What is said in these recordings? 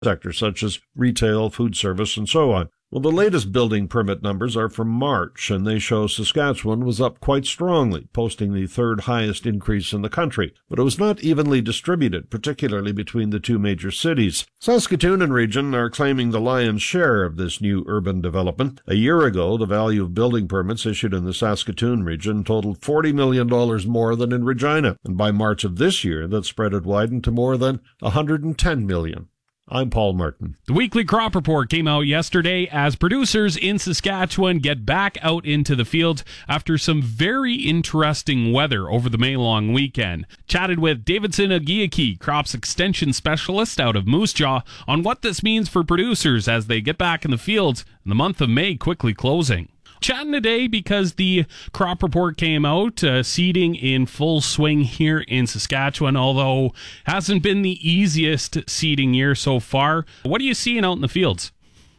sectors such as retail, food service, and so on. Well, the latest building permit numbers are from March, and they show Saskatchewan was up quite strongly, posting the third highest increase in the country. But it was not evenly distributed, particularly between the two major cities. Saskatoon and region are claiming the lion's share of this new urban development. A year ago, the value of building permits issued in the Saskatoon region totaled $40 million more than in Regina, and by March of this year, that spread had widened to more than $110 million. I'm Paul Martin. The weekly crop report came out yesterday as producers in Saskatchewan get back out into the fields after some very interesting weather over the May long weekend. Chatted with Davidson Agiaki, crops extension specialist out of Moose Jaw, on what this means for producers as they get back in the fields and the month of May quickly closing. Chatting today because the crop report came out, seeding in full swing here in Saskatchewan, although hasn't been the easiest seeding year so far. What are you seeing out in the fields?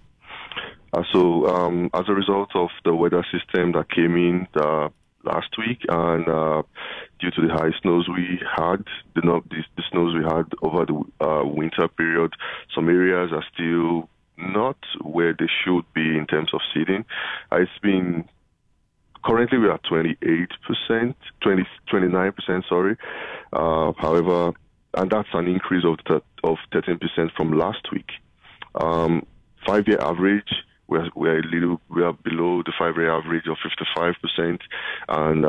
As a result of the weather system that came in last week and due to the high snows we had, the snows we had over the winter period, some areas are still not where they should be in terms of seeding. It's been currently we are 29%, sorry. However, and that's an increase of 13% from last week. 5-year average, we are below the 5-year average of 55% and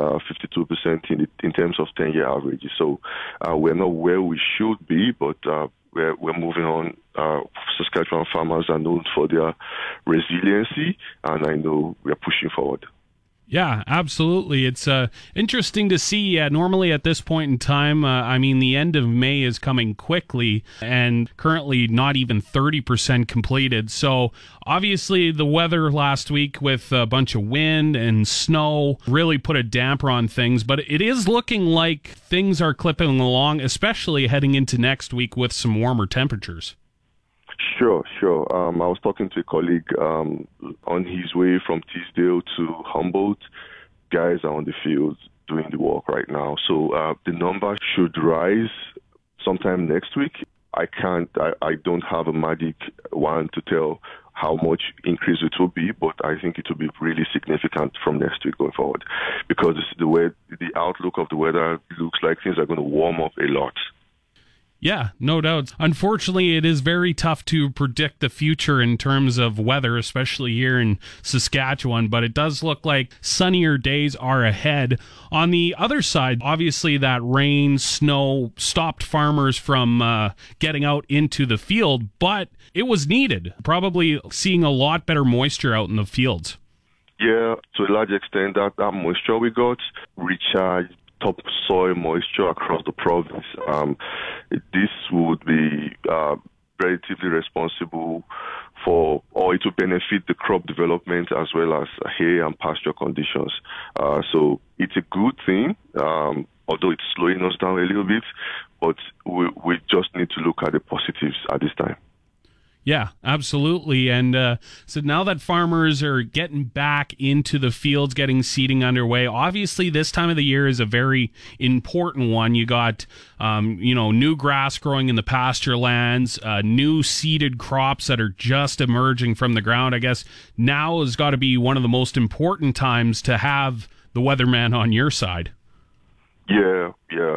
52% in terms of 10-year averages. So we're not where we should be, but we're moving on. Saskatchewan farmers are known for their resiliency, and I know we're pushing forward. Yeah, absolutely. It's interesting to see. Normally at this point in time, the end of May is coming quickly and currently not even 30% completed. So obviously the weather last week with a bunch of wind and snow really put a damper on things, but it is looking like things are clipping along, especially heading into next week with some warmer temperatures. Sure. I was talking to a colleague on his way from Teesdale to Humboldt. Guys are on the field doing the work right now. So the number should rise sometime next week. I don't have a magic wand to tell how much increase it will be, but I think it will be really significant from next week going forward because the way the outlook of the weather looks like things are going to warm up a lot. Yeah, no doubt. Unfortunately, it is very tough to predict the future in terms of weather, especially here in Saskatchewan, but it does look like sunnier days are ahead. On the other side, obviously that rain, snow stopped farmers from getting out into the field, but it was needed. Probably seeing a lot better moisture out in the fields. Yeah, to a large extent, that moisture we got recharged topsoil moisture across the province. This would be relatively responsible or it will benefit the crop development as well as hay and pasture conditions. So it's a good thing, although it's slowing us down a little bit, but we just need to look at the positives at this time. Yeah, absolutely. And so now that farmers are getting back into the fields, getting seeding underway, obviously this time of the year is a very important one. You got, new grass growing in the pasture lands, new seeded crops that are just emerging from the ground. I guess now has got to be one of the most important times to have the weatherman on your side. Yeah.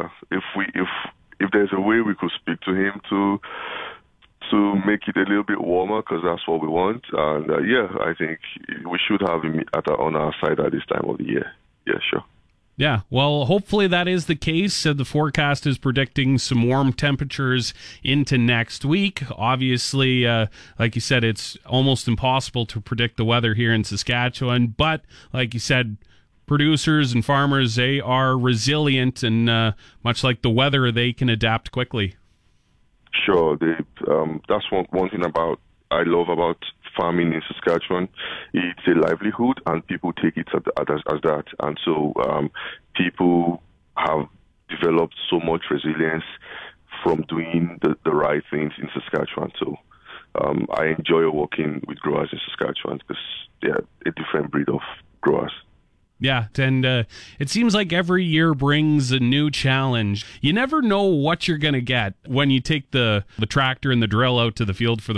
If there's a way we could speak to him to make it a little bit warmer, because that's what we want. And I think we should have him on our side at this time of the year. Yeah, sure. Yeah, well, hopefully that is the case. The forecast is predicting some warm temperatures into next week. Obviously, like you said, it's almost impossible to predict the weather here in Saskatchewan. But like you said, producers and farmers, they are resilient, and much like the weather, they can adapt quickly. Sure, that's one thing I love about farming in Saskatchewan. It's a livelihood, and people take it as that. And so people have developed so much resilience from doing the right things in Saskatchewan. So I enjoy working with growers in Saskatchewan because they're a different breed of growers. Yeah, and it seems like every year brings a new challenge. You never know what you're going to get when you take the tractor and the drill out to the field for the